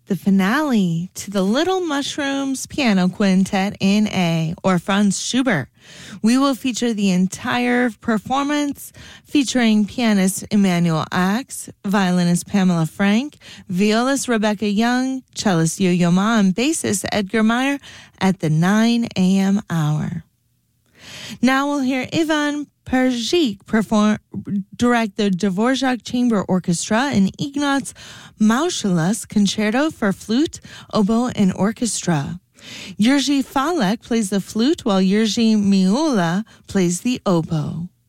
the finale to the Little Mushrooms Piano Quintet in A, or Franz Schubert. We will feature the entire performance featuring pianist Emmanuel Axe, violinist Pamela Frank, violist Rebecca Young, cellist Yo-Yo Ma, and bassist Edgar Meyer at the 9 a.m. hour. Now we'll hear Ivan Perzik direct the Dvorak Chamber Orchestra and Ignaz Moscheles Concerto for Flute, Oboe, and Orchestra. Jerzy Falek plays the flute while Jerzy Miula plays the oboe.